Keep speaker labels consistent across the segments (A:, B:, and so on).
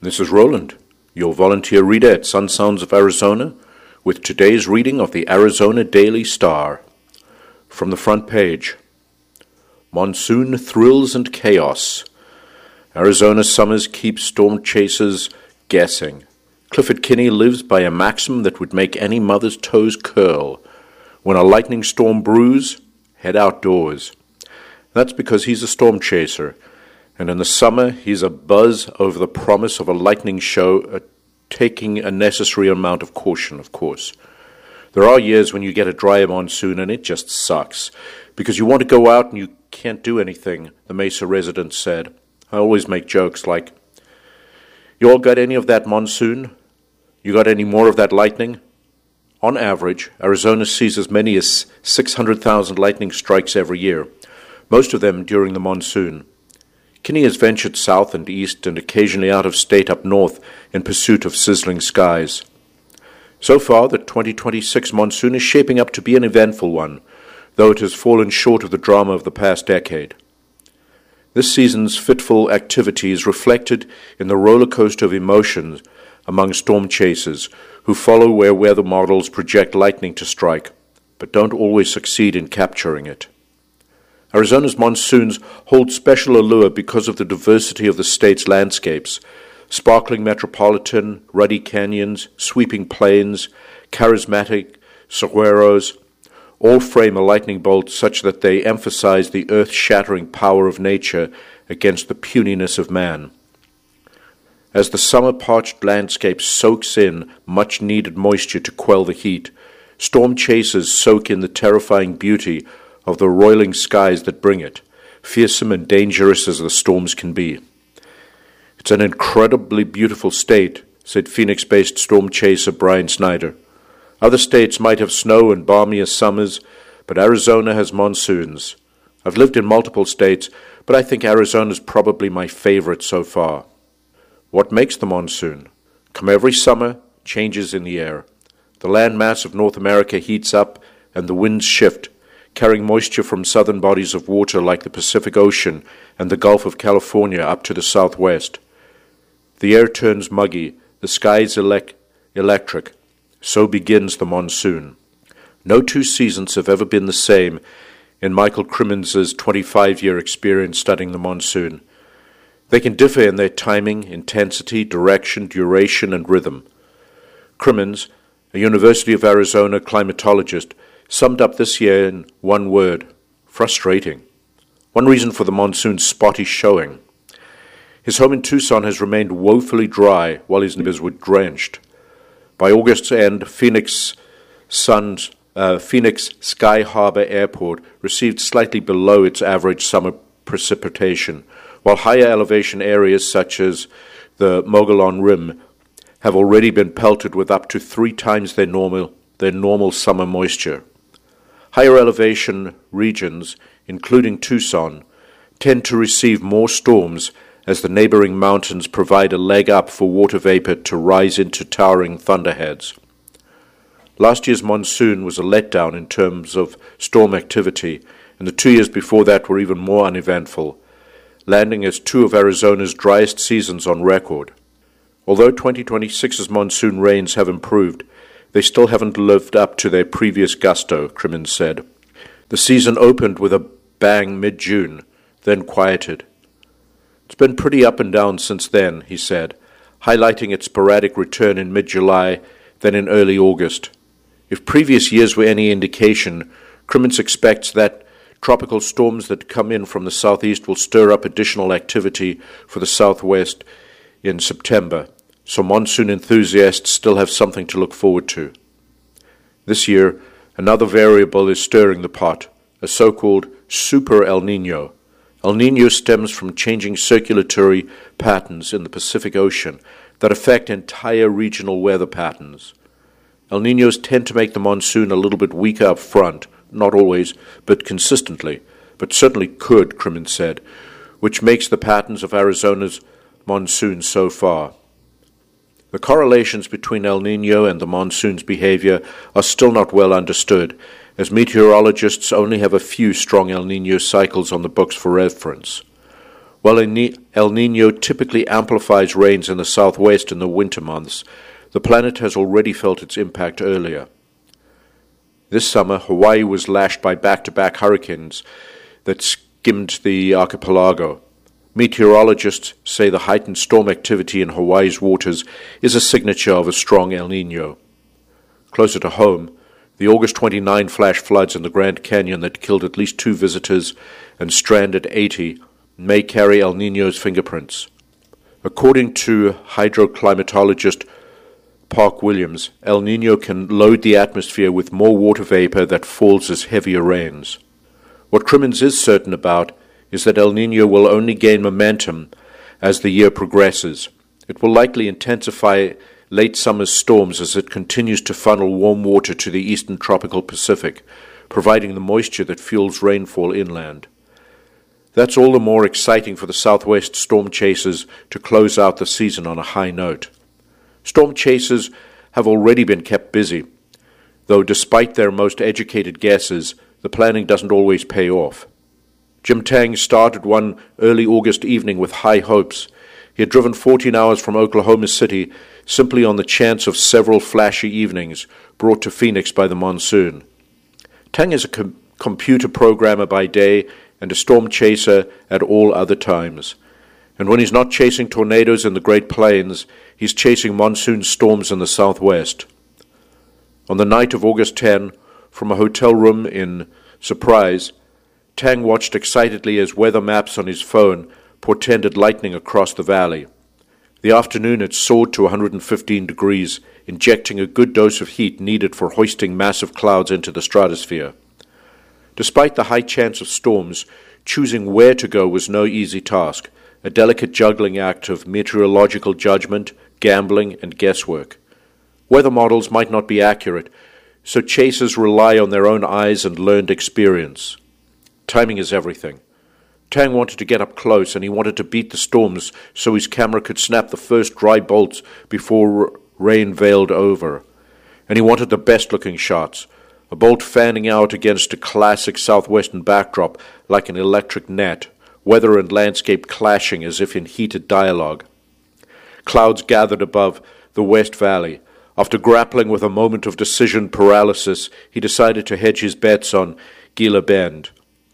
A: This is Roland, your volunteer reader at Sun Sounds of Arizona, with today's reading of the Arizona Daily Star. From the front page, Monsoon Thrills and Chaos. Arizona summers keep storm chasers guessing. Clifford Kinney lives by a maxim that would make any mother's toes curl. When a lightning storm brews, head outdoors. That's because he's a storm chaser, and in the summer he's abuzz over the promise of a lightning show, taking a necessary amount of caution, of course. There are years when you get a dry monsoon and it just sucks, because you want to go out and you can't do anything, the Mesa resident said. I always make jokes like, "You all got any of that monsoon? You got any more of that lightning?" On average, Arizona sees as many as 600,000 lightning strikes every year, most of them during the monsoon. Kinney has ventured south and east and occasionally out of state up north in pursuit of sizzling skies. So far, the 2026 monsoon is shaping up to be an eventful one, though it has fallen short of the drama of the past decade. This season's fitful activity is reflected in the roller coaster of emotions among storm chasers who follow where weather models project lightning to strike, but don't always succeed in capturing it. Arizona's monsoons hold special allure because of the diversity of the state's landscapes. Sparkling metropolitan, ruddy canyons, sweeping plains, charismatic saguaros, all frame a lightning bolt such that they emphasize the earth-shattering power of nature against the puniness of man. As the summer-parched landscape soaks in much-needed moisture to quell the heat, storm chasers soak in the terrifying beauty of the roiling skies that bring it, fearsome and dangerous as the storms can be. "It's an incredibly beautiful state," said Phoenix-based storm chaser Brian Snyder. "Other states might have snow and balmier summers, but Arizona has monsoons. I've lived in multiple states, but I think Arizona's probably my favorite so far." What makes the monsoon? Come every summer, changes in the air. The land mass of North America heats up and the winds shift, carrying moisture from southern bodies of water like the Pacific Ocean and the Gulf of California up to the southwest. The air turns muggy, the skies electric. So begins the monsoon. No two seasons have ever been the same in Michael Crimmins' 25-year experience studying the monsoon. They can differ in their timing, intensity, direction, duration, and rhythm. Crimmins, a University of Arizona climatologist, summed up this year in one word: frustrating. One reason for the monsoon's spotty showing. His home in Tucson has remained woefully dry while his neighbors were drenched. By August's end, Phoenix Sky Harbor Airport received slightly below its average summer precipitation, while higher elevation areas such as the Mogollon Rim have already been pelted with up to 3 times their normal summer moisture. Higher elevation regions, including Tucson, tend to receive more storms as the neighboring mountains provide a leg up for water vapor to rise into towering thunderheads. Last year's monsoon was a letdown in terms of storm activity, and the 2 years before that were even more uneventful, landing as 2 of Arizona's driest seasons on record. Although 2026's monsoon rains have improved, they still haven't lived up to their previous gusto, Crimmins said. The season opened with a bang mid-June, then quieted. "It's been pretty up and down since then," he said, highlighting its sporadic return in mid-July, then in early August. If previous years were any indication, Crimmins expects that tropical storms that come in from the southeast will stir up additional activity for the southwest in September, so monsoon enthusiasts still have something to look forward to. This year, another variable is stirring the pot, a so-called super El Niño. El Niño stems from changing circulatory patterns in the Pacific Ocean that affect entire regional weather patterns. El Niños tend to make the monsoon a little bit weaker up front, not always, but consistently, but certainly could, Crimmins said, which makes the patterns of Arizona's monsoon so far. The correlations between El Niño and the monsoon's behavior are still not well understood, as meteorologists only have a few strong El Niño cycles on the books for reference. While El Nino typically amplifies rains in the southwest in the winter months, the planet has already felt its impact earlier. This summer, Hawaii was lashed by back-to-back hurricanes that skimmed the archipelago. Meteorologists say the heightened storm activity in Hawaii's waters is a signature of a strong El Nino. Closer to home, the August 29 flash floods in the Grand Canyon that killed at least 2 visitors and stranded 80 may carry El Nino's fingerprints. According to hydroclimatologist Park Williams, El Nino can load the atmosphere with more water vapor that falls as heavier rains. What Crimmins is certain about is that El Nino will only gain momentum as the year progresses. It will likely intensify late summer storms as it continues to funnel warm water to the eastern tropical Pacific, providing the moisture that fuels rainfall inland. That's all the more exciting for the southwest storm chasers to close out the season on a high note. Storm chasers have already been kept busy, though despite their most educated guesses, the planning doesn't always pay off. Jim Tang started one early August evening with high hopes. He had driven 14 hours from Oklahoma City simply on the chance of several flashy evenings brought to Phoenix by the monsoon. Tang is a computer programmer by day and a storm chaser at all other times. And when he's not chasing tornadoes in the Great Plains, he's chasing monsoon storms in the southwest. On the night of August 10, from a hotel room in Surprise, Tang watched excitedly as weather maps on his phone portended lightning across the valley. The afternoon had soared to 115 degrees, injecting a good dose of heat needed for hoisting massive clouds into the stratosphere. Despite the high chance of storms, choosing where to go was no easy task, a delicate juggling act of meteorological judgment, gambling, and guesswork. Weather models might not be accurate, so chasers rely on their own eyes and learned experience. Timing is everything. Tang wanted to get up close, and he wanted to beat the storms so his camera could snap the first dry bolts before rain veiled over. And he wanted the best-looking shots, a bolt fanning out against a classic southwestern backdrop like an electric net, weather and landscape clashing as if in heated dialogue. Clouds gathered above the West Valley. After grappling with a moment of decision paralysis, he decided to hedge his bets on Gila Bend.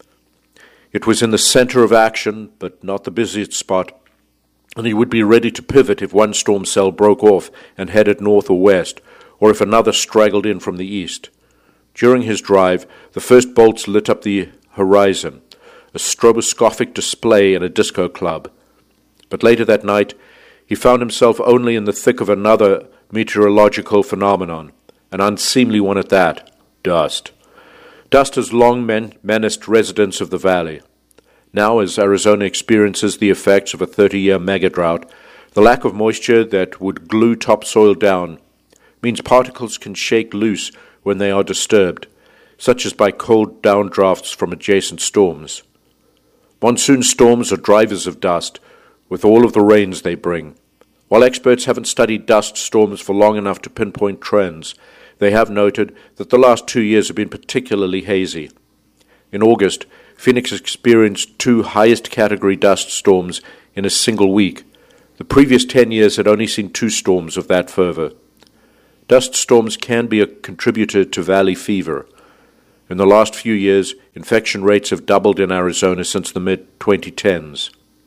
A: It was in the center of action, but not the busiest spot, and he would be ready to pivot if one storm cell broke off and headed north or west, or if another straggled in from the east. During his drive, the first bolts lit up the horizon, a stroboscopic display in a disco club. But later that night, he found himself only in the thick of another meteorological phenomenon, an unseemly one at that: dust. Dust has long menaced residents of the valley. Now, as Arizona experiences the effects of a 30-year mega-drought, the lack of moisture that would glue topsoil down means particles can shake loose when they are disturbed, such as by cold downdrafts from adjacent storms. Monsoon storms are drivers of dust, with all of the rains they bring. While experts haven't studied dust storms for long enough to pinpoint trends, they have noted that the last 2 years have been particularly hazy. In August, Phoenix experienced 2 highest-category dust storms in a single week. The previous 10 years had only seen 2 storms of that fervor. Dust storms can be a contributor to valley fever. In the last few years, infection rates have doubled in Arizona since the mid-2010s.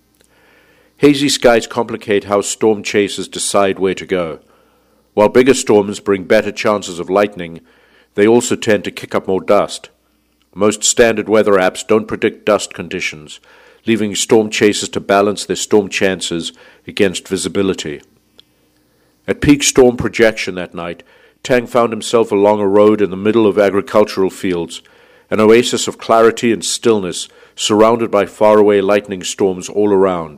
A: Hazy skies complicate how storm chasers decide where to go. While bigger storms bring better chances of lightning, they also tend to kick up more dust. Most standard weather apps don't predict dust conditions, leaving storm chasers to balance their storm chances against visibility. At peak storm projection that night, Tang found himself along a road in the middle of agricultural fields, an oasis of clarity and stillness surrounded by faraway lightning storms all around.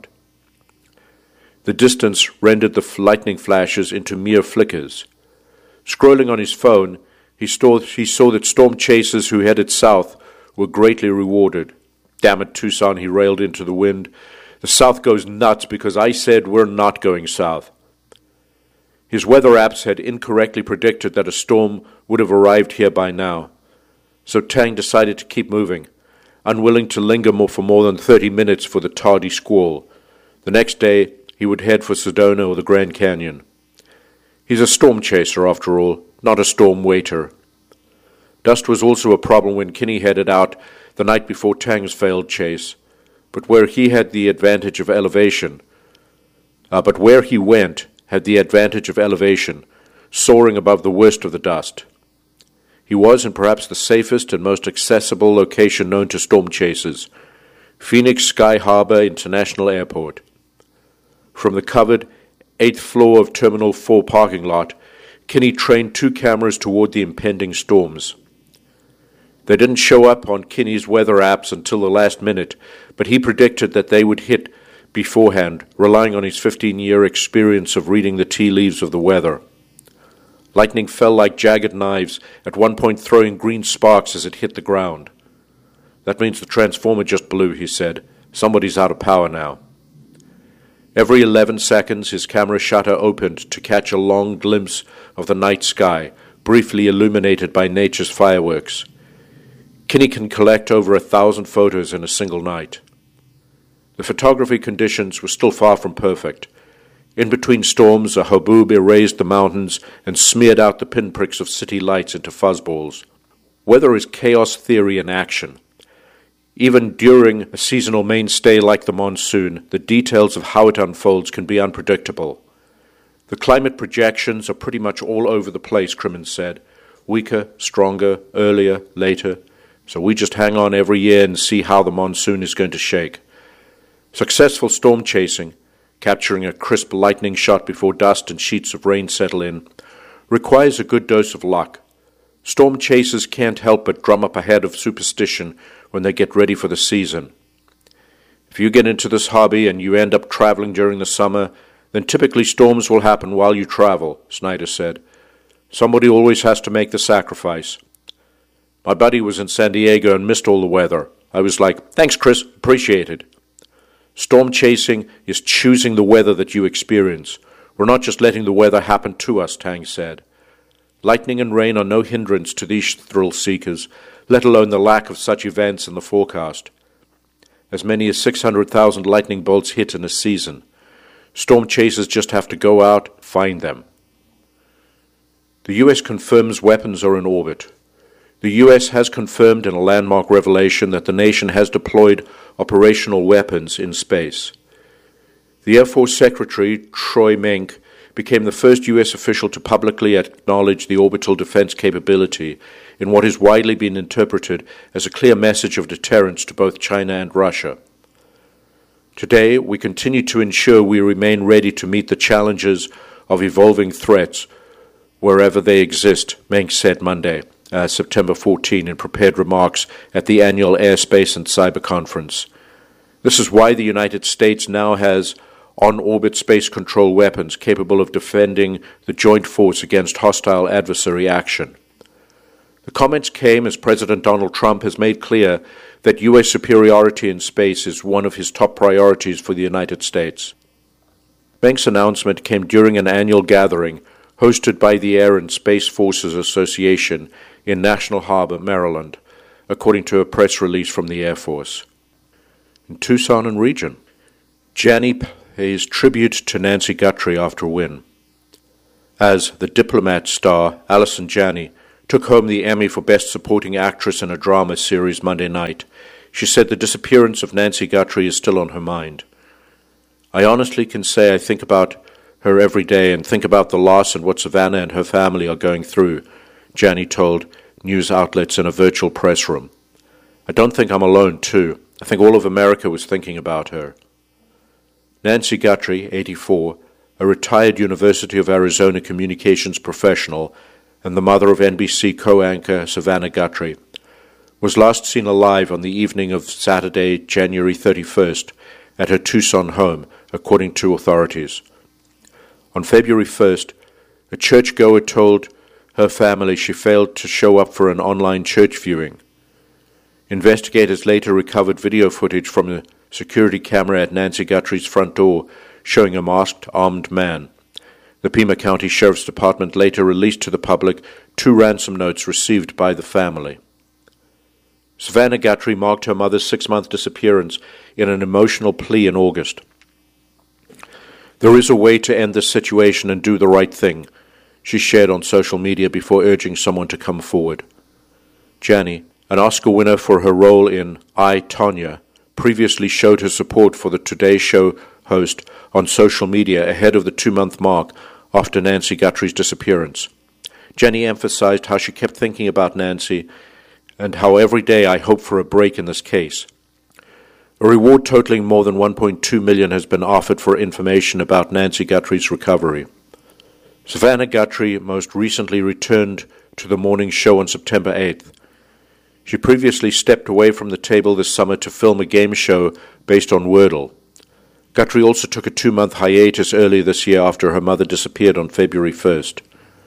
A: The distance rendered the lightning flashes into mere flickers. Scrolling on his phone, he saw that storm chasers who headed south were greatly rewarded. Damn it, Tucson, he railed into the wind. The South goes nuts because I said we're not going south. His weather apps had incorrectly predicted that a storm would have arrived here by now. So Tang decided to keep moving. unwilling to linger for more than 30 minutes for the tardy squall. The next day, he would head for Sedona or the Grand Canyon. He's a storm chaser, after all, not a storm waiter. Dust was also a problem when Kinney headed out the night before Tang's failed chase, but where he went had the advantage of elevation, soaring above the worst of the dust. He was in perhaps the safest and most accessible location known to storm chasers, Phoenix Sky Harbor International Airport. From the covered 8th floor of Terminal 4 parking lot, Kinney trained 2 cameras toward the impending storms. They didn't show up on Kinney's weather apps until the last minute, but he predicted that they would hit beforehand, relying on his 15-year experience of reading the tea leaves of the weather. Lightning fell like jagged knives, at one point throwing green sparks as it hit the ground. "That means the transformer just blew," he said. "Somebody's out of power now." Every 11 seconds his camera shutter opened to catch a long glimpse of the night sky, briefly illuminated by nature's fireworks. Kinney can collect over 1,000 photos in a single night. The photography conditions were still far from perfect. In between storms, a haboob erased the mountains and smeared out the pinpricks of city lights into fuzzballs. Weather is chaos theory in action. Even during a seasonal mainstay like the monsoon, the details of how it unfolds can be unpredictable. The climate projections are pretty much all over the place, Crimmins said. Weaker, stronger, earlier, later. So we just hang on every year and see how the monsoon is going to shake. Successful storm chasing, capturing a crisp lightning shot before dust and sheets of rain settle in, requires a good dose of luck. Storm chasers can't help but drum up a head of superstition when they get ready for the season. If you get into this hobby and you end up traveling during the summer, then typically storms will happen while you travel, Snyder said. Somebody always has to make the sacrifice. My buddy was in San Diego and missed all the weather. I was like, "Thanks, Chris, appreciate it." Storm chasing is choosing the weather that you experience. We're not just letting the weather happen to us, Tang said. Lightning and rain are no hindrance to these thrill seekers, let alone the lack of such events in the forecast. As many as 600,000 lightning bolts hit in a season. Storm chasers just have to go out and find them. The U.S. confirms weapons are in orbit. The U.S. has confirmed in a landmark revelation that the nation has deployed operational weapons in space. The Air Force Secretary, Troy Menck, became the first U.S. official to publicly acknowledge the orbital defense capability in what has widely been interpreted as a clear message of deterrence to both China and Russia. Today, we continue to ensure we remain ready to meet the challenges of evolving threats wherever they exist, Menck said Monday, September 14, in prepared remarks at the annual Airspace and Cyber Conference. This is why the United States now has on-orbit space control weapons capable of defending the joint force against hostile adversary action. The comments came as President Donald Trump has made clear that U.S. superiority in space is one of his top priorities for the United States. Menck's announcement came during an annual gathering hosted by the Air and Space Forces Association in National Harbor, Maryland, according to a press release from the Air Force. In Tucson and region, Janney pays tribute to Nancy Guthrie after a win. As The Diplomat star Allison Janney took home the Emmy for Best Supporting Actress in a Drama Series Monday night, she said the disappearance of Nancy Guthrie is still on her mind. "I honestly can say I think about her every day and think about the loss and what Savannah and her family are going through," Janney told news outlets in a virtual press room. "I don't think I'm alone, too. I think all of America was thinking about her." Nancy Guthrie, 84, a retired University of Arizona communications professional and the mother of NBC co-anchor Savannah Guthrie, was last seen alive on the evening of Saturday, January 31st, at her Tucson home, according to authorities. On February 1st, a churchgoer told her family she failed to show up for an online church viewing. Investigators later recovered video footage from a security camera at Nancy Guthrie's front door showing a masked, armed man. The Pima County Sheriff's Department later released to the public 2 ransom notes received by the family. Savannah Guthrie marked her mother's 6-month disappearance in an emotional plea in August. "There is a way to end this situation and do the right thing," she shared on social media before urging someone to come forward. Jani, an Oscar winner for her role in I, Tonya, previously showed her support for the Today Show host on social media ahead of the 2-month mark after Nancy Guthrie's disappearance. Jani emphasized how she kept thinking about Nancy and how every day I hope for a break in this case. A reward totaling more than $1.2 million has been offered for information about Nancy Guthrie's recovery. Savannah Guthrie most recently returned to the morning show on September 8th. She previously stepped away from the table this summer to film a game show based on Wordle. Guthrie also took a 2-month hiatus earlier this year after her mother disappeared on February 1st.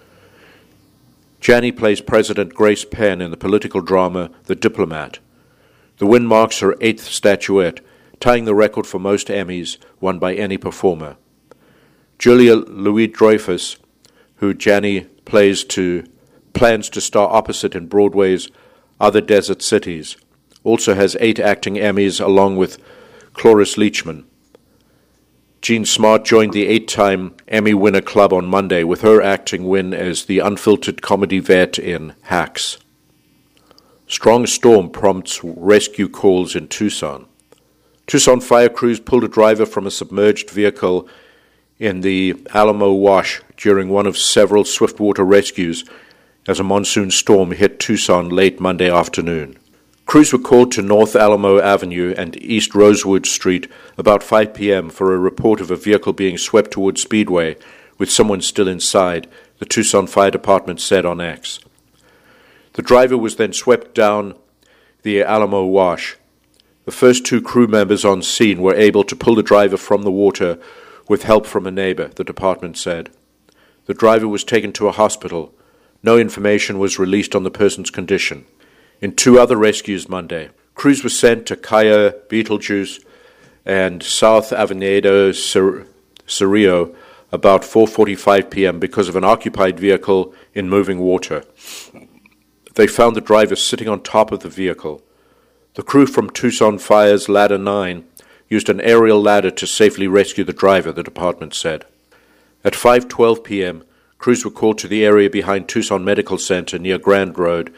A: Jani plays President Grace Penn in the political drama The Diplomat. The win marks her 8th statuette, tying the record for most Emmys won by any performer. Julia Louis-Dreyfus, who Jani plans to star opposite in Broadway's Other Desert Cities, also has 8 acting Emmys along with Cloris Leachman. Jean Smart joined the 8-time Emmy winner club on Monday with her acting win as the unfiltered comedy vet in Hacks. Strong storm prompts rescue calls in Tucson. Tucson fire crews pulled a driver from a submerged vehicle in the Alamo Wash during one of several swiftwater rescues as a monsoon storm hit Tucson late Monday afternoon. Crews were called to North Alamo Avenue and East Rosewood Street about 5 p.m. for a report of a vehicle being swept towards Speedway with someone still inside, the Tucson Fire Department said on X. The driver was then swept down the Alamo Wash. The first 2 crew members on scene were able to pull the driver from the water with help from a neighbor, the department said. The driver was taken to a hospital. No information was released on the person's condition. In 2 other rescues Monday, crews were sent to Cayo, Beetlejuice, and South Avenida Cerrillo about 4:45 p.m. because of an occupied vehicle in moving water. They found the driver sitting on top of the vehicle. The crew from Tucson Fire's Ladder 9 used an aerial ladder to safely rescue the driver, the department said. At 5:12 p.m., crews were called to the area behind Tucson Medical Center near Grant Road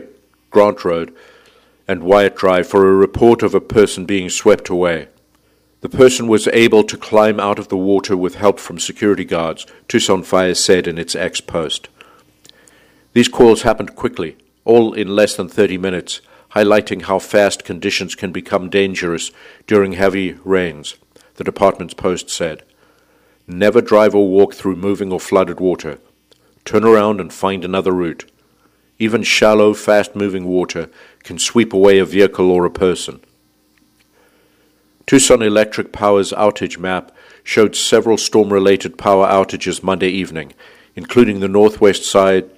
A: and Wyatt Drive for a report of a person being swept away. The person was able to climb out of the water with help from security guards, Tucson Fire said in its X post. These calls happened quickly, all in less than 30 minutes, highlighting how fast conditions can become dangerous during heavy rains, the department's post said. Never drive or walk through moving or flooded water. Turn around and find another route. Even shallow, fast-moving water can sweep away a vehicle or a person. Tucson Electric Power's outage map showed several storm-related power outages Monday evening, including the northwest side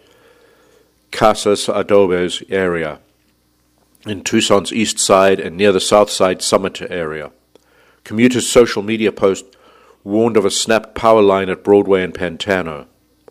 A: Casas Adobes area, in Tucson's east side and near the south side Summit area. Commuters' social media post warned of a snapped power line at Broadway and Pantano.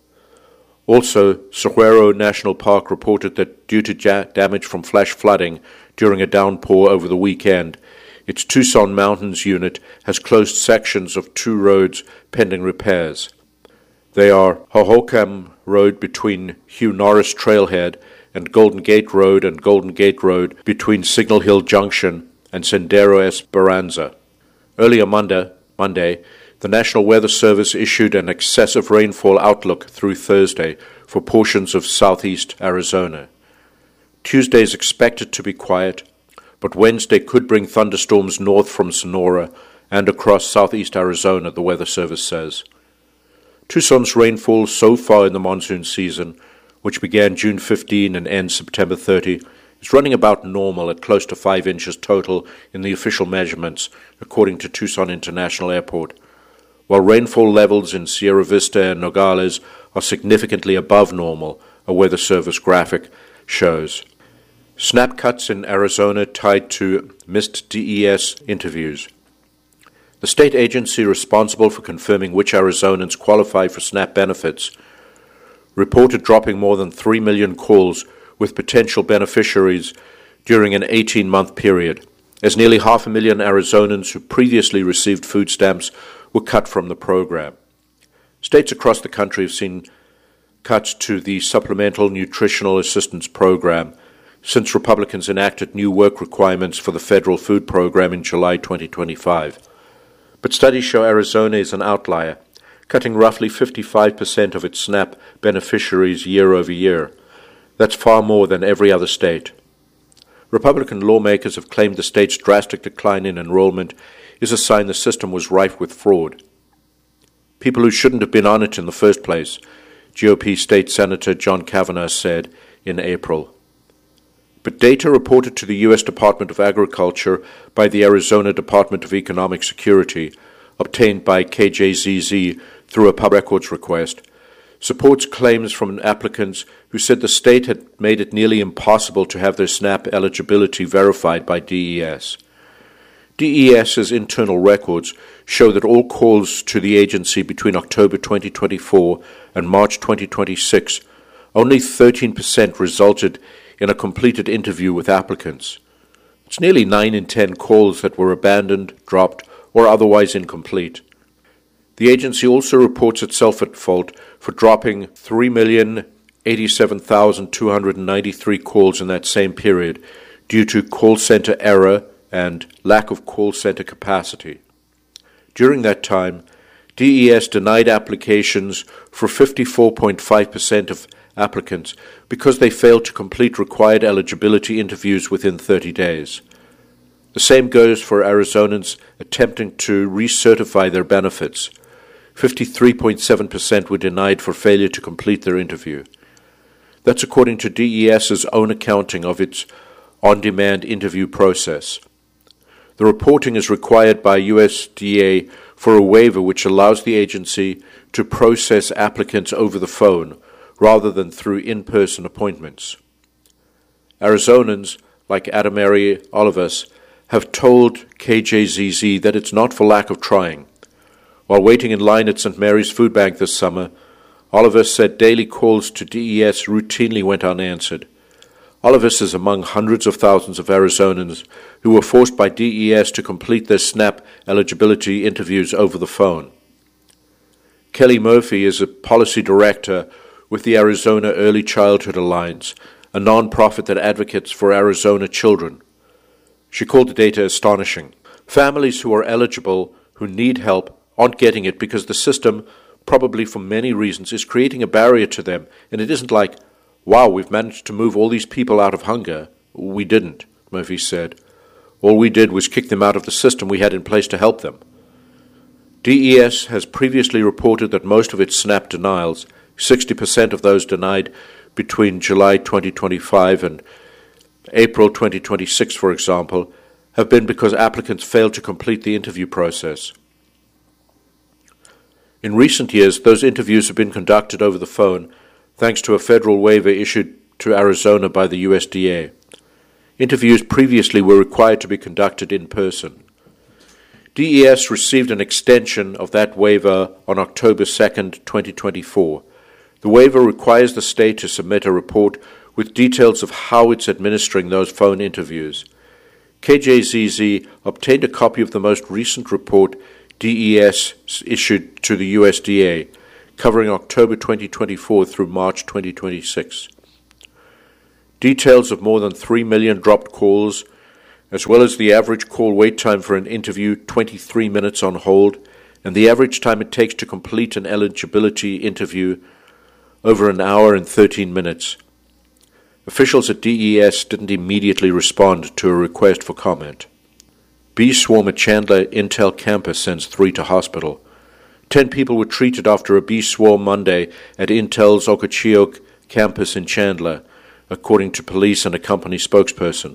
A: Also, Saguaro National Park reported that due to damage from flash flooding during a downpour over the weekend, its Tucson Mountains unit has closed sections of 2 roads pending repairs. They are Hohokam Road between Hugh Norris Trailhead and Golden Gate Road between Signal Hill Junction and Sendero Esperanza. Earlier Monday, the National Weather Service issued an excessive rainfall outlook through Thursday for portions of southeast Arizona. Tuesday is expected to be quiet, but Wednesday could bring thunderstorms north from Sonora and across southeast Arizona, the Weather Service says. Tucson's rainfall so far in the monsoon season, which began June 15 and ends September 30, is running about normal at close to 5 inches total in the official measurements, according to Tucson International Airport, while rainfall levels in Sierra Vista and Nogales are significantly above normal, a Weather Service graphic shows. Snap cuts in Arizona tied to missed DES interviews. The state agency responsible for confirming which Arizonans qualify for SNAP benefits reported dropping more than 3 million calls with potential beneficiaries during an 18-month period, as nearly 500,000 Arizonans who previously received food stamps were cut from the program. States across the country have seen cuts to the Supplemental Nutritional Assistance Program since Republicans enacted new work requirements for the federal food program in July 2025. But studies show Arizona is an outlier, cutting roughly 55% of its SNAP beneficiaries year over year. That's far more than every other state. Republican lawmakers have claimed the state's drastic decline in enrollment is a sign the system was rife with fraud. People who shouldn't have been on it in the first place, GOP State Senator John Kavanagh said in April. But data reported to the U.S. Department of Agriculture by the Arizona Department of Economic Security, obtained by KJZZ through a public records request, supports claims from applicants who said the state had made it nearly impossible to have their SNAP eligibility verified by DES. DES's internal records show that all calls to the agency between October 2024 and March 2026, only 13% resulted in a completed interview with applicants. It's nearly 9 in 10 calls that were abandoned, dropped, or otherwise incomplete. The agency also reports itself at fault for dropping 3,087,293 calls in that same period due to call center error and lack of call center capacity. During that time, DES denied applications for 54.5% of applicants because they failed to complete required eligibility interviews within 30 days. The same goes for Arizonans attempting to recertify their benefits. 53.7% were denied for failure to complete their interview. That's according to DES's own accounting of its on-demand interview process. The reporting is required by USDA for a waiver which allows the agency to process applicants over the phone rather than through in-person appointments. Arizonans, like Adamari Olivas, have told KJZZ that it's not for lack of trying. While waiting in line at St. Mary's Food Bank this summer, Olivas said daily calls to DES routinely went unanswered. Olivas is among hundreds of thousands of Arizonans who were forced by DES to complete their SNAP eligibility interviews over the phone. Kelly Murphy is a policy director with the Arizona Early Childhood Alliance, a nonprofit that advocates for Arizona children. She called the data astonishing. Families who are eligible, who need help, aren't getting it because the system, probably for many reasons, is creating a barrier to them. And it isn't like, wow, we've managed to move all these people out of hunger. We didn't, Murphy said. All we did was kick them out of the system we had in place to help them. DES has previously reported that most of its SNAP denials, 60% of those denied between July 2025 and April 2026, for example, have been because applicants failed to complete the interview process. In recent years, those interviews have been conducted over the phone, thanks to a federal waiver issued to Arizona by the USDA. Interviews previously were required to be conducted in person. DES received an extension of that waiver on October 2, 2024. The waiver requires the state to submit a report with details of how it's administering those phone interviews. KJZZ obtained a copy of the most recent report DES issued to the USDA, covering October 2024 through March 2026. Details of more than 3 million dropped calls, as well as the average call wait time for an interview, 23 minutes on hold, and the average time it takes to complete an eligibility interview, over an hour and 13 minutes. Officials at DES didn't immediately respond to a request for comment. Bee swarm at Chandler Intel campus sends 3 to hospital. 10 people were treated after a bee swarm Monday at Intel's Okochee campus in Chandler, according to police and a company spokesperson.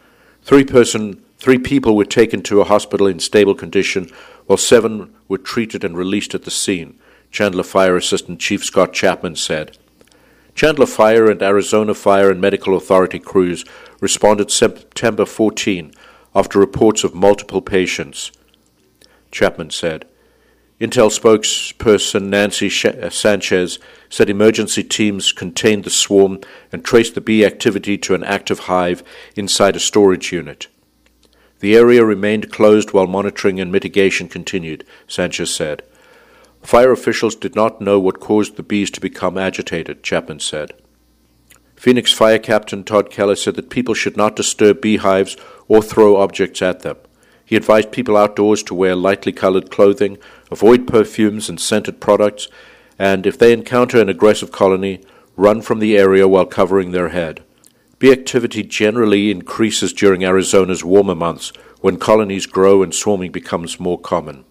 A: 3 people were taken to a hospital in stable condition, while 7 were treated and released at the scene, Chandler Fire Assistant Chief Scott Chapman said. Chandler Fire and Arizona Fire and Medical Authority crews responded September 14 after reports of multiple patients, Chapman said. Intel spokesperson Nancy Sanchez said emergency teams contained the swarm and traced the bee activity to an active hive inside a storage unit. The area remained closed while monitoring and mitigation continued, Sanchez said. Fire officials did not know what caused the bees to become agitated, Chapman said. Phoenix Fire Captain Todd Keller said that people should not disturb beehives or throw objects at them. He advised people outdoors to wear lightly colored clothing, avoid perfumes and scented products, and if they encounter an aggressive colony, run from the area while covering their head. Bee activity generally increases during Arizona's warmer months when colonies grow and swarming becomes more common.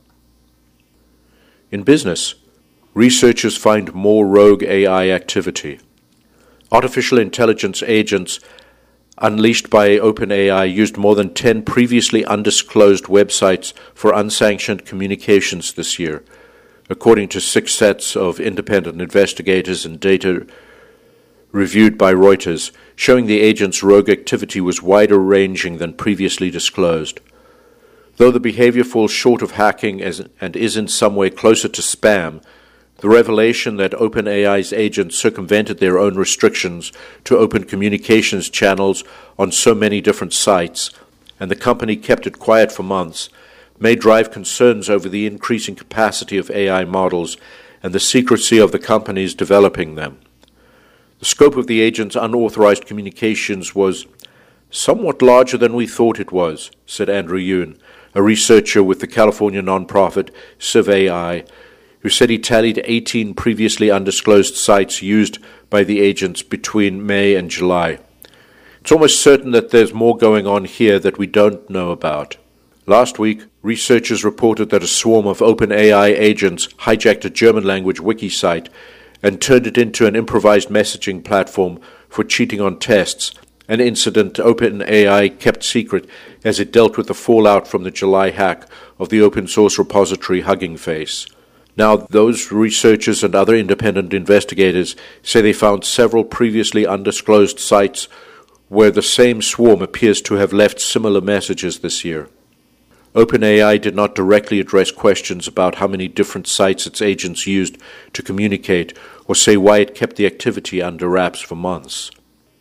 A: In business, researchers find more rogue AI activity. Artificial intelligence agents unleashed by OpenAI used more than 10 previously undisclosed websites for unsanctioned communications this year, according to 6 sets of independent investigators and data reviewed by Reuters, showing the agent's rogue activity was wider-ranging than previously disclosed. Though the behavior falls short of hacking and is in some way closer to spam, the revelation that OpenAI's agents circumvented their own restrictions to open communications channels on so many different sites, and the company kept it quiet for months, may drive concerns over the increasing capacity of AI models and the secrecy of the companies developing them. The scope of the agent's unauthorized communications was somewhat larger than we thought it was, said Andrew Yoon, a researcher with the California nonprofit CivAI, who said he tallied 18 previously undisclosed sites used by the agents between May and July. It's almost certain that there's more going on here that we don't know about. Last week, researchers reported that a swarm of OpenAI agents hijacked a German-language wiki site and turned it into an improvised messaging platform for cheating on tests, an incident OpenAI kept secret as it dealt with the fallout from the July hack of the open-source repository Hugging Face. Now, those researchers and other independent investigators say they found several previously undisclosed sites where the same swarm appears to have left similar messages this year. OpenAI did not directly address questions about how many different sites its agents used to communicate or say why it kept the activity under wraps for months.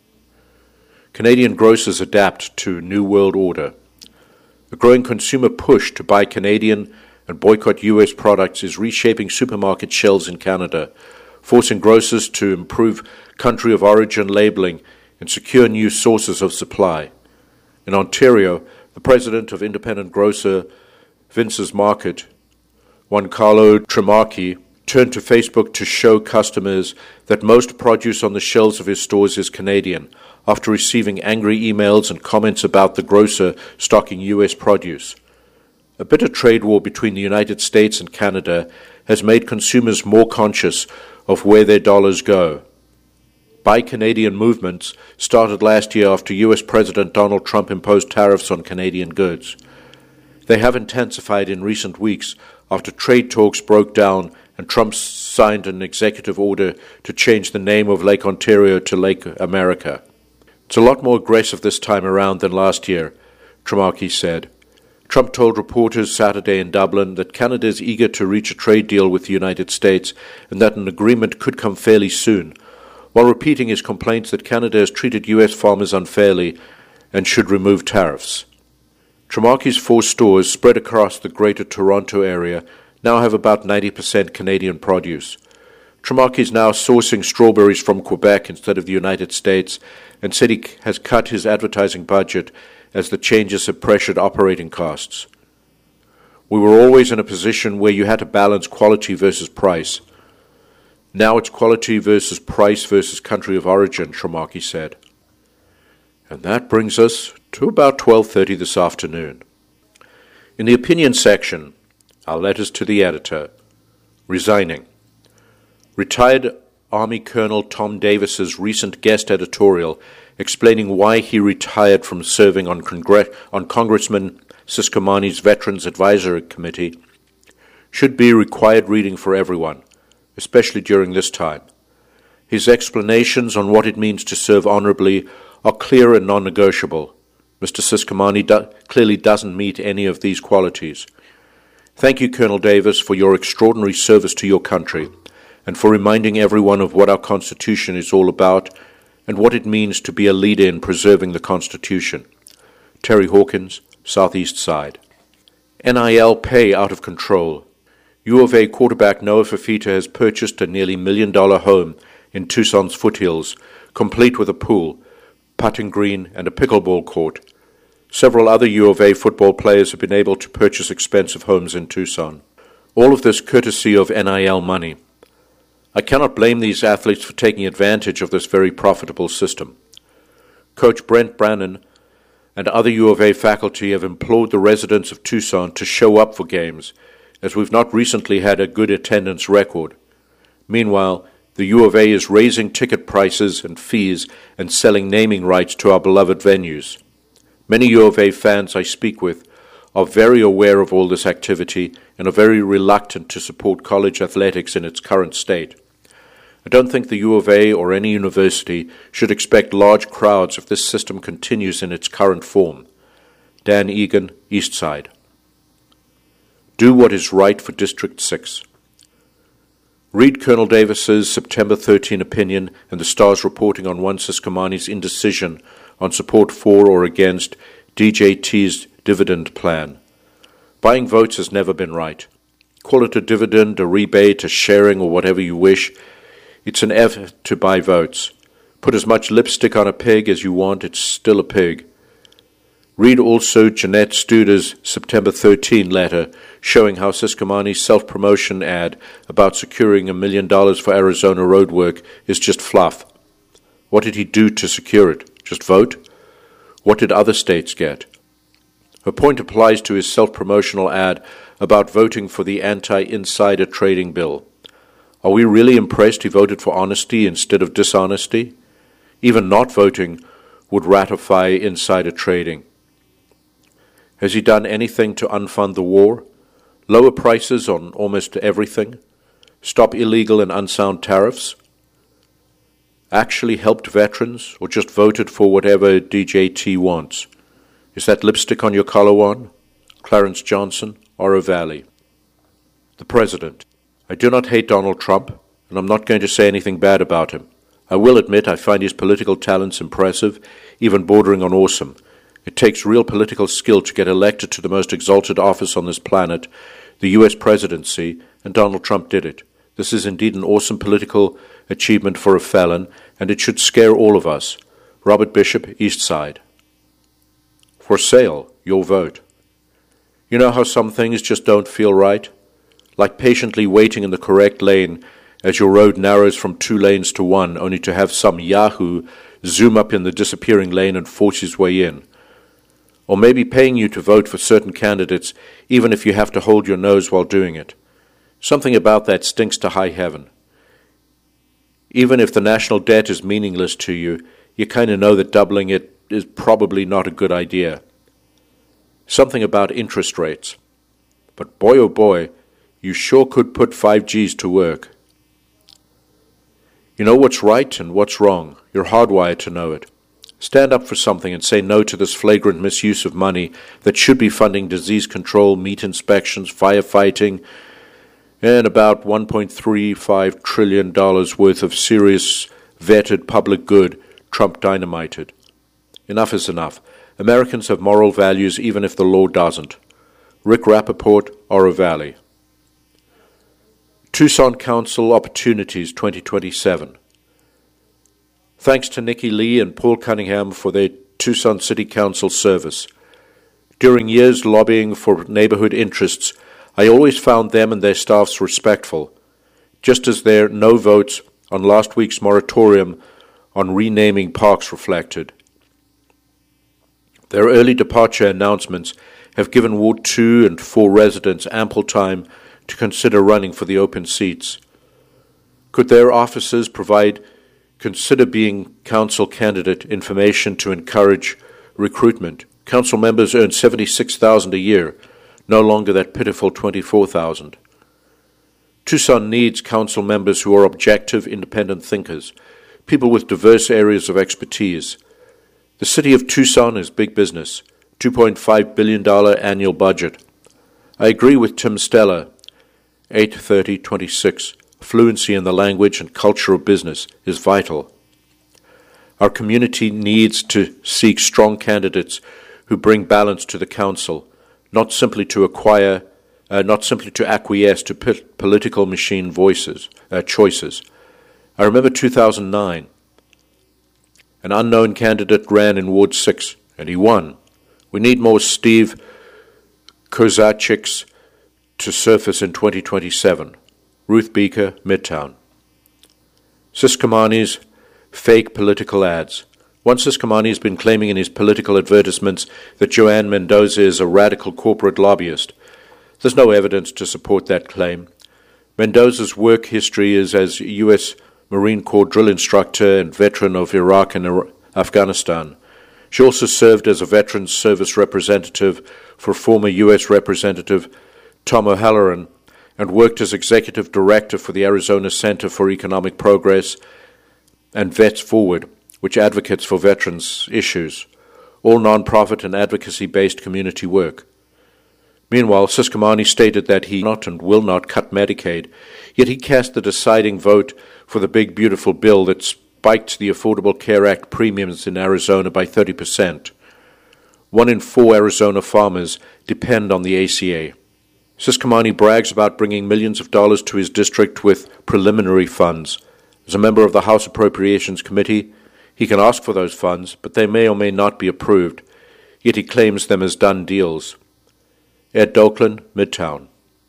A: Canadian grocers adapt to New World Order. A growing consumer push to buy Canadian and boycott U.S. products is reshaping supermarket shelves in Canada, forcing grocers to improve country of origin labeling and secure new sources of supply. In Ontario, the president of independent grocer Vince's Market, Juan Carlo Trimarchi, turned to Facebook to show customers that most produce on the shelves of his stores is Canadian, after receiving angry emails and comments about the grocer stocking U.S. produce. A bitter trade war between the United States and Canada has made consumers more conscious of where their dollars go. Buy Canadian movements started last year after U.S. President Donald Trump imposed tariffs on Canadian goods. They have intensified in recent weeks after trade talks broke down and Trump signed an executive order to change the name of Lake Ontario to Lake America. It's a lot more aggressive this time around than last year, Trimarchi said. Trump told reporters Saturday in Dublin that Canada is eager to reach a trade deal with the United States and that an agreement could come fairly soon, while repeating his complaints that Canada has treated U.S. farmers unfairly and should remove tariffs. Trimarchi's 4 stores spread across the Greater Toronto area now have about 90% Canadian produce. Trimarchi is now sourcing strawberries from Quebec instead of the United States and said he has cut his advertising budget as the changes have pressured operating costs. We were always in a position where you had to balance quality versus price. Now it's quality versus price versus country of origin, Trimarchi said. And that brings us to about 12:30 this afternoon. In the opinion section, our letters to the editor. Resigning. Retired Army Colonel Tom Davis's recent guest editorial explaining why he retired from serving on Congressman Ciscomani's Veterans Advisory Committee should be required reading for everyone, especially during this time. His explanations on what it means to serve honorably are clear and non-negotiable. Mr. Ciscomani clearly doesn't meet any of these qualities. Thank you, Colonel Davis, for your extraordinary service to your country and for reminding everyone of what our Constitution is all about and what it means to be a leader in preserving the Constitution. Terry Hawkins, Southeast Side. NIL pay out of control. U of A quarterback Noah Fifita has purchased a nearly $1 million home in Tucson's foothills, complete with a pool, putting green, and a pickleball court. Several other U of A football players have been able to purchase expensive homes in Tucson. All of this courtesy of NIL money. I cannot blame these athletes for taking advantage of this very profitable system. Coach Brent Brannon and other U of A faculty have implored the residents of Tucson to show up for games, as we've not recently had a good attendance record. Meanwhile, the U of A is raising ticket prices and fees and selling naming rights to our beloved venues. Many U of A fans I speak with are very aware of all this activity and are very reluctant to support college athletics in its current state. I don't think the U of A or any university should expect large crowds if this system continues in its current form. Dan Egan, East Side. Do what is right for District 6. Read Colonel Davis's September 13 opinion and the Star's reporting on Juan Ciscomani's indecision on support for or against DJT's dividend plan. Buying votes has never been right. Call it a dividend, a rebate, a sharing, or whatever you wish. It's an effort to buy votes. Put as much lipstick on a pig as you want, it's still a pig. Read also Jeanette Studer's September 13 letter showing how Ciscomani's self-promotion ad about securing $1 million for Arizona road work is just fluff. What did he do to secure it? Just vote? What did other states get? Her point applies to his self-promotional ad about voting for the anti-insider trading bill. Are we really impressed he voted for honesty instead of dishonesty? Even not voting would ratify insider trading. Has he done anything to unfund the war? Lower prices on almost everything? Stop illegal and unsound tariffs? Actually helped veterans, or just voted for whatever DJT wants? Is that lipstick on your collar one? Clarence Johnson, Oro Valley. The President. I do not hate Donald Trump, and I'm not going to say anything bad about him. I will admit I find his political talents impressive, even bordering on awesome. It takes real political skill to get elected to the most exalted office on this planet, the U.S. presidency, and Donald Trump did it. This is indeed an awesome political achievement for a felon, and it should scare all of us. Robert Bishop, East Side. For sale, your vote. You know how some things just don't feel right? Like patiently waiting in the correct lane as your road narrows from 2 lanes to 1, only to have some yahoo zoom up in the disappearing lane and force his way in. Or maybe paying you to vote for certain candidates, even if you have to hold your nose while doing it. Something about that stinks to high heaven. Even if the national debt is meaningless to you, you kind of know that doubling it is probably not a good idea. Something about interest rates. But boy oh boy, you sure could put 5Gs to work. You know what's right and what's wrong. You're hardwired to know it. Stand up for something and say no to this flagrant misuse of money that should be funding disease control, meat inspections, firefighting, and about $1.35 trillion worth of serious, vetted public good Trump dynamited. Enough is enough. Americans have moral values even if the law doesn't. Rick Rappaport, Oro Valley. Tucson Council Opportunities 2027. Thanks to Nikki Lee and Paul Cunningham for their Tucson City Council service. During years lobbying for neighborhood interests, I always found them and their staffs respectful, just as their no votes on last week's moratorium on renaming parks reflected. Their early departure announcements have given Ward 2 and 4 residents ample time to consider running for the open seats. Could their officers provide consider being council candidate information to encourage recruitment? Council members earn $76,000 a year, no longer that pitiful $24,000. Tucson needs council members who are objective, independent thinkers, people with diverse areas of expertise. The city of Tucson is big business, $2.5 billion annual budget. I agree with Tim Stella, 8:30:26. Fluency in the language and culture of business is vital. Our community needs to seek strong candidates who bring balance to the council, not simply to acquiesce to political machine choices. I remember 2009. An unknown candidate ran in Ward 6, and he won. We need more Steve Kozaciks to surface in 2027. Ruth Beaker, Midtown. Ciscomani's fake political ads. One Ciscomani has been claiming in his political advertisements that Joanne Mendoza is a radical corporate lobbyist. There's no evidence to support that claim. Mendoza's work history is as U.S. Marine Corps drill instructor and veteran of Iraq and Afghanistan. She also served as a Veterans Service representative for former U.S. Representative Tom O'Halloran and worked as executive director for the Arizona Center for Economic Progress and Vets Forward, which advocates for veterans' issues, all nonprofit and advocacy-based community work. Meanwhile, Ciscomani stated that he not and will not cut Medicaid, yet he cast the deciding vote for the big, beautiful bill that spiked the Affordable Care Act premiums in Arizona by 30%. 1 in 4 Arizona farmers depend on the ACA. Ciscomani brags about bringing millions of dollars to his district with preliminary funds. As a member of the House Appropriations Committee, he can ask for those funds, but they may or may not be approved, yet he claims them as done deals. Ed Doklin, Midtown.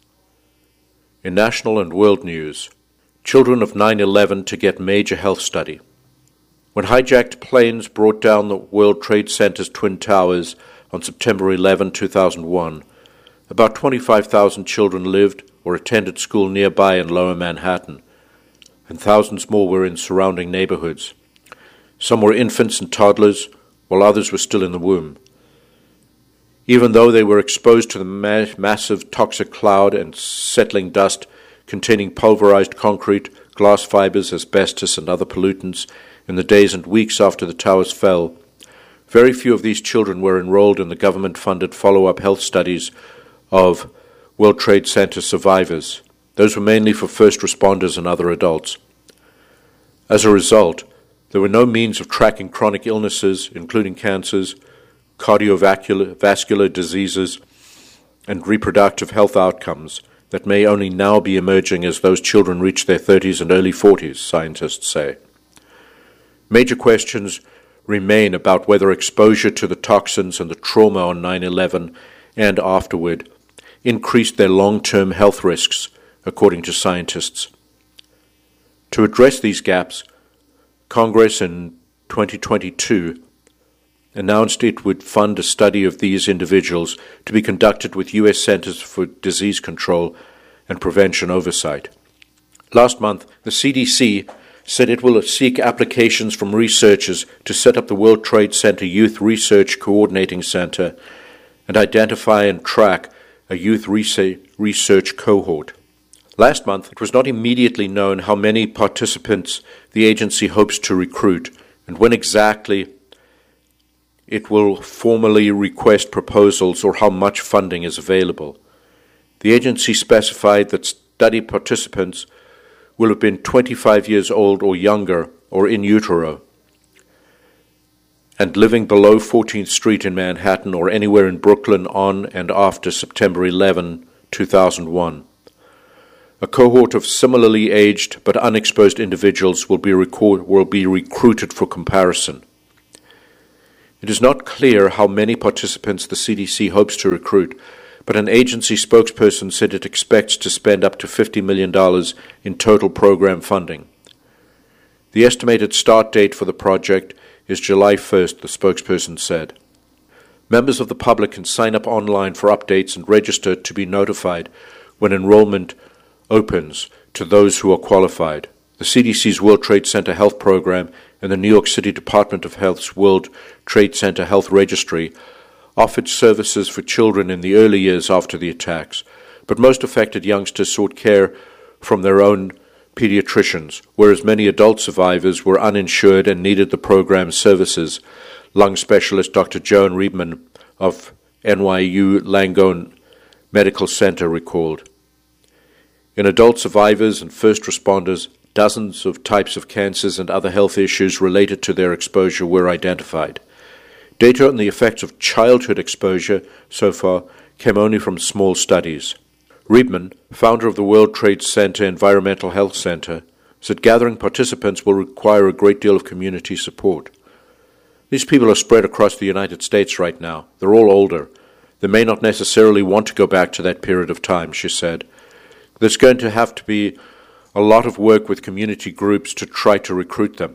A: In national and world news, children of 9/11 to get major health study. When hijacked planes brought down the World Trade Center's Twin Towers on September 11, 2001, about 25,000 children lived or attended school nearby in Lower Manhattan, and thousands more were in surrounding neighborhoods. Some were infants and toddlers, while others were still in the womb. Even though they were exposed to the massive toxic cloud and settling dust containing pulverized concrete, glass fibers, asbestos, and other pollutants in the days and weeks after the towers fell, very few of these children were enrolled in the government-funded follow-up health studies of World Trade Center survivors. Those were mainly for first responders and other adults. As a result, there were no means of tracking chronic illnesses, including cancers, cardiovascular diseases, and reproductive health outcomes that may only now be emerging as those children reach their 30s and early 40s, scientists say. Major questions remain about whether exposure to the toxins and the trauma on 9/11 and afterward increased their long-term health risks, according to scientists. To address these gaps, Congress in 2022 announced it would fund a study of these individuals to be conducted with U.S. Centers for Disease Control and Prevention oversight. Last month, the CDC said it will seek applications from researchers to set up the World Trade Center Youth Research Coordinating Center and identify and track a youth research cohort. Last month, it was not immediately known how many participants the agency hopes to recruit and when exactly it will formally request proposals or how much funding is available. The agency specified that study participants will have been 25 years old or younger or in utero and living below 14th Street in Manhattan or anywhere in Brooklyn on and after September 11, 2001. A cohort of similarly aged but unexposed individuals will be recruited for comparison. It is not clear how many participants the CDC hopes to recruit, but an agency spokesperson said it expects to spend up to $50 million in total program funding. The estimated start date for the project is July 1st, the spokesperson said. Members of the public can sign up online for updates and register to be notified when enrollment opens to those who are qualified. The CDC's World Trade Center Health Program and the New York City Department of Health's World Trade Center Health Registry offered services for children in the early years after the attacks, but most affected youngsters sought care from their own pediatricians, whereas many adult survivors were uninsured and needed the program's services. Lung specialist Dr. Joan Riedman of NYU Langone Medical Center recalled. In adult survivors and first responders, dozens of types of cancers and other health issues related to their exposure were identified. Data on the effects of childhood exposure so far came only from small studies. Riedman, founder of the World Trade Center Environmental Health Center, said gathering participants will require a great deal of community support. These people are spread across the United States right now. They're all older. They may not necessarily want to go back to that period of time, she said. There's going to have to be a lot of work with community groups to try to recruit them.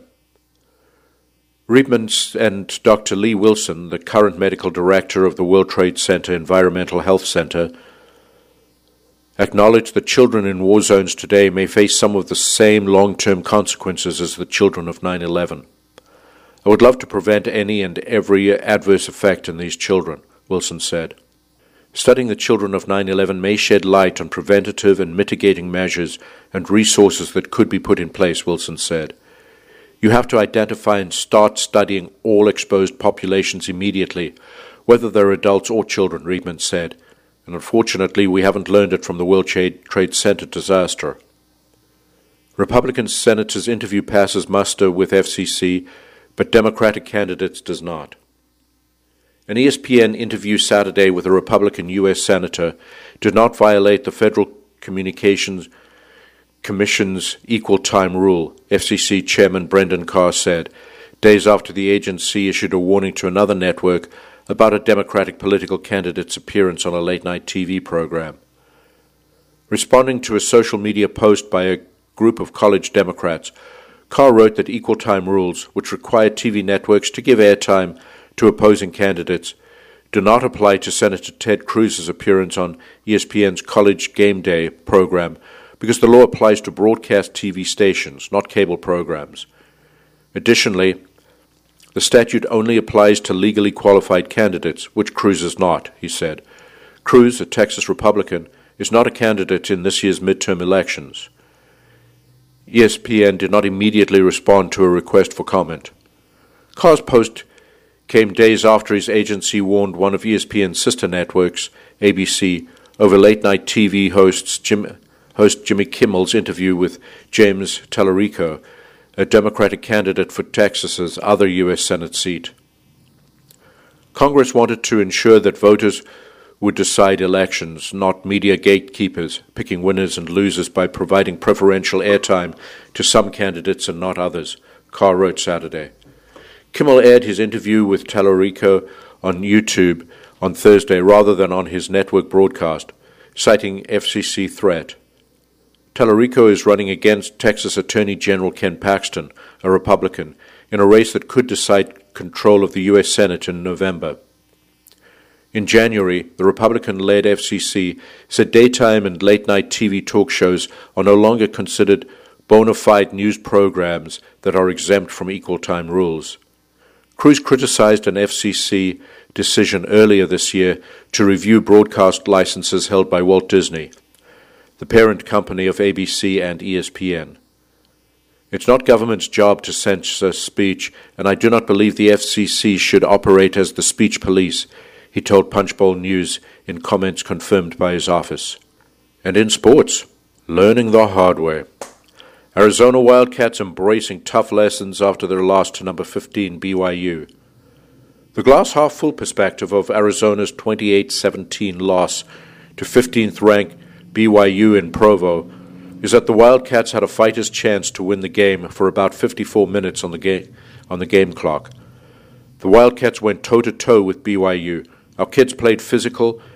A: Riedman and Dr. Lee Wilson, the current medical director of the World Trade Center Environmental Health Center, acknowledged that children in war zones today may face some of the same long-term consequences as the children of 9/11. I would love to prevent any and every adverse effect in these children, Wilson said. Studying the children of 9/11 may shed light on preventative and mitigating measures and resources that could be put in place, Wilson said. You have to identify and start studying all exposed populations immediately, whether they're adults or children, Riedman said, and unfortunately we haven't learned it from the World Trade Center disaster. Republican senators' interview passes muster with FCC, but Democratic candidates does not. An ESPN interview Saturday with a Republican U.S. senator did not violate the Federal Communications Commission's equal time rule, FCC Chairman Brendan Carr said, days after the agency issued a warning to another network about a Democratic political candidate's appearance on a late-night TV program. Responding to a social media post by a group of college Democrats, Carr wrote that equal time rules, which require TV networks to give airtime to opposing candidates, do not apply to Senator Ted Cruz's appearance on ESPN's College Game Day program because the law applies to broadcast TV stations, not cable programs. Additionally, the statute only applies to legally qualified candidates, which Cruz is not, he said. Cruz, a Texas Republican, is not a candidate in this year's midterm elections. ESPN did not immediately respond to a request for comment. Carr's post came days after his agency warned one of ESPN's sister networks, ABC, over late-night TV host Jimmy Kimmel's interview with James Tallarico, a Democratic candidate for Texas's other U.S. Senate seat. Congress wanted to ensure that voters would decide elections, not media gatekeepers, picking winners and losers by providing preferential airtime to some candidates and not others, Carr wrote Saturday. Kimmel aired his interview with Tallarico on YouTube on Thursday rather than on his network broadcast, citing FCC threat. Tallarico is running against Texas Attorney General Ken Paxton, a Republican, in a race that could decide control of the U.S. Senate in November. In January, the Republican-led FCC said daytime and late-night TV talk shows are no longer considered bona fide news programs that are exempt from equal time rules. Cruz criticized an FCC decision earlier this year to review broadcast licenses held by Walt Disney, the parent company of ABC and ESPN. It's not government's job to censor speech, and I do not believe the FCC should operate as the speech police, he told Punchbowl News in comments confirmed by his office. And in sports, learning the hard way. Arizona Wildcats embracing tough lessons after their loss to number 15 BYU. The glass-half-full perspective of Arizona's 28-17 loss to 15th-ranked BYU in Provo is that the Wildcats had a fighter's chance to win the game for about 54 minutes on the game clock. The Wildcats went toe-to-toe with BYU. Our kids played physical